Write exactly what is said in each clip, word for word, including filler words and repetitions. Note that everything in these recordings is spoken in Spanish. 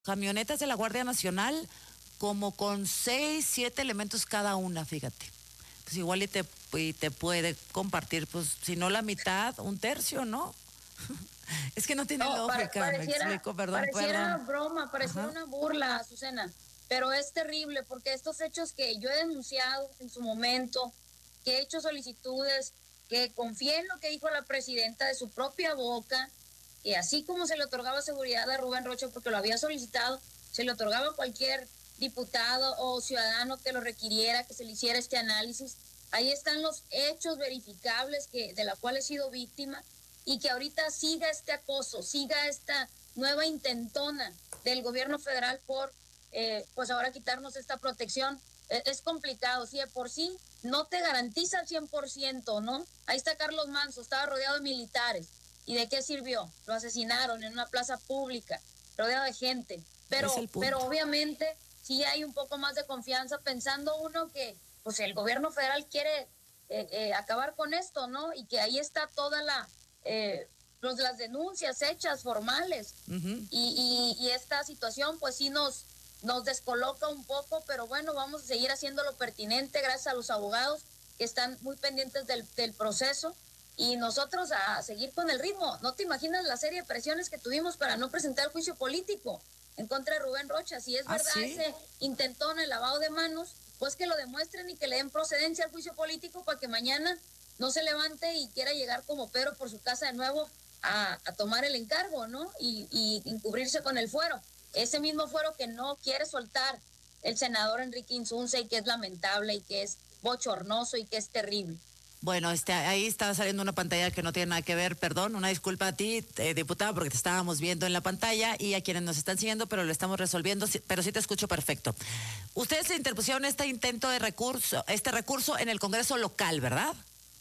camionetas de la Guardia Nacional, como con seis, siete elementos cada una, fíjate. Pues igual y te, y te puede compartir, pues si no la mitad, un tercio, ¿no? Es que no tiene no, lógica, para, me explico, perdón. Pareciera perdón. broma, pareciera Ajá. una burla, Azucena, pero es terrible porque estos hechos que yo he denunciado en su momento, que he hecho solicitudes, que confié en lo que dijo la presidenta de su propia boca, que así como se le otorgaba seguridad a Rubén Rocha porque lo había solicitado, se le otorgaba a cualquier diputado o ciudadano que lo requiriera, que se le hiciera este análisis. Ahí están los hechos verificables que de la cual he sido víctima, y que ahorita siga este acoso, siga esta nueva intentona del gobierno federal por, eh, pues ahora quitarnos esta protección. Es, es complicado, sí, de por sí no te garantiza al cien por ciento, ¿no? Ahí está Carlos Manso, estaba rodeado de militares. ¿Y de qué sirvió? Lo asesinaron en una plaza pública, rodeado de gente. Pero, pero obviamente sí hay un poco más de confianza pensando uno que pues el gobierno federal quiere eh, eh, acabar con esto, ¿no? Y que ahí está toda la... Eh, pues las denuncias hechas formales. Uh-huh. y, y, y esta situación pues sí nos, nos descoloca un poco, pero bueno, vamos a seguir haciendo lo pertinente gracias a los abogados que están muy pendientes del, del proceso, y nosotros a seguir con el ritmo. No te imaginas la serie de presiones que tuvimos para no presentar el juicio político en contra de Rubén Rocha. Si es ¿Ah, verdad sí? ese intentón, el lavado de manos, pues que lo demuestren y que le den procedencia al juicio político para que mañana no se levante y quiera llegar como Pedro por su casa de nuevo a, a tomar el encargo, ¿no? Y, y encubrirse con el fuero. Ese mismo fuero que no quiere soltar el senador Enrique Insunza, y que es lamentable y que es bochornoso y que es terrible. Bueno, este, ahí está saliendo una pantalla que no tiene nada que ver, perdón, una disculpa a ti, eh, diputada, porque te estábamos viendo en la pantalla y a quienes nos están siguiendo, pero lo estamos resolviendo, pero sí te escucho perfecto. Ustedes se interpusieron este intento de recurso, este recurso en el Congreso local, ¿verdad?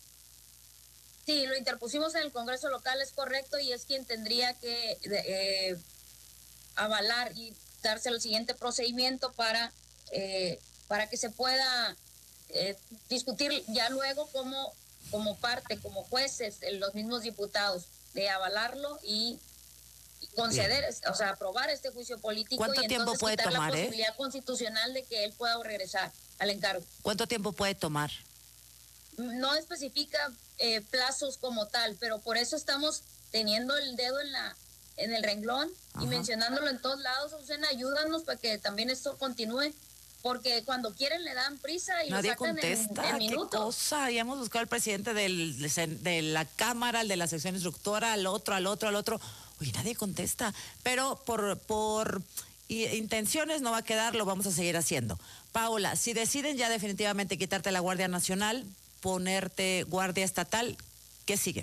Sí, lo interpusimos en el Congreso local, es correcto, y es quien tendría que eh, avalar y darse el siguiente procedimiento para, eh, para que se pueda eh, discutir ya luego como, como parte, como jueces, los mismos diputados, de avalarlo y conceder, Bien. o sea, aprobar este juicio político. ¿Cuánto y tiempo entonces puede quitar tomar, la posibilidad eh? constitucional de que él pueda regresar al encargo. ¿Cuánto tiempo puede tomar? No especifica eh, plazos como tal, pero por eso estamos teniendo el dedo en la en el renglón Ajá. y mencionándolo en todos lados. Azucena, ayúdanos para que también esto continúe, porque cuando quieren le dan prisa y nadie lo sacan contesta. en, en minutos. ¿Qué cosa? Ya hemos buscado al presidente del, de la Cámara, al de la sección instructora, al otro, al otro, al otro. Oye, nadie contesta. Pero por por intenciones no va a quedar, lo vamos a seguir haciendo. Paola, si deciden ya definitivamente quitarte la Guardia Nacional, ponerte guardia estatal, ¿qué sigue?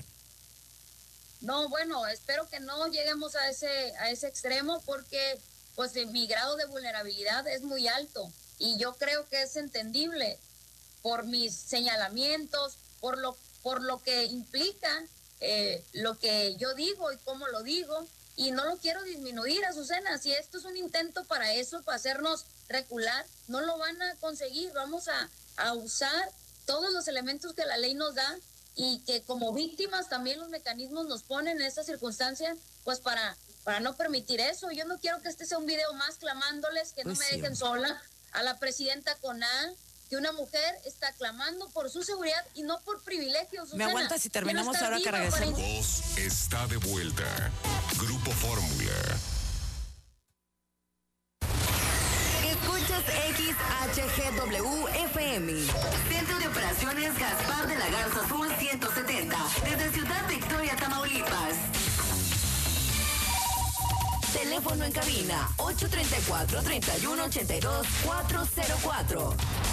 No, bueno, espero que no lleguemos a ese a ese extremo, porque pues mi grado de vulnerabilidad es muy alto y yo creo que es entendible por mis señalamientos, por lo por lo que implica eh, lo que yo digo y cómo lo digo, y no lo quiero disminuir, Azucena. Si esto es un intento para eso, para hacernos recular, no lo van a conseguir. Vamos a, a usar todos los elementos que la ley nos da, y que como víctimas también los mecanismos nos ponen en esta circunstancia, pues para, para no permitir eso. Yo no quiero que este sea un video más clamándoles que pues no me sí. dejen sola a la presidenta Conal, que una mujer está clamando por su seguridad y no por privilegios. Susana. Me aguantas si terminamos ahora que regresamos. Voz está de vuelta. Grupo Fórmula. Escuchas X H G W F M. Centro de Operaciones Gaspar de la Garza Azul ciento setenta. Desde Ciudad Victoria, Tamaulipas. Teléfono en cabina ocho tres cuatro, tres uno ocho dos, cuatro cero cuatro.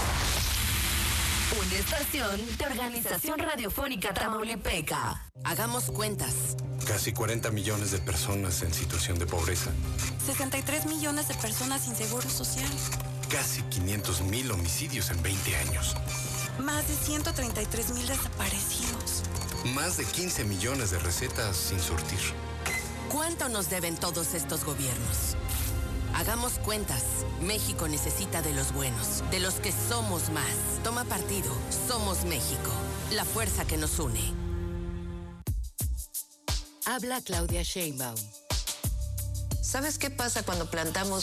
Una estación de Organización Radiofónica Tamaulipeca. Hagamos cuentas. Casi cuarenta millones de personas en situación de pobreza. sesenta y tres millones de personas sin seguro social. Casi quinientos mil homicidios en veinte años. Más de ciento treinta y tres mil desaparecidos. Más de quince millones de recetas sin surtir. ¿Cuánto nos deben todos estos gobiernos? Hagamos cuentas. México necesita de los buenos, de los que somos más. Toma partido. Somos México. La fuerza que nos une. Habla Claudia Sheinbaum. ¿Sabes qué pasa cuando plantamos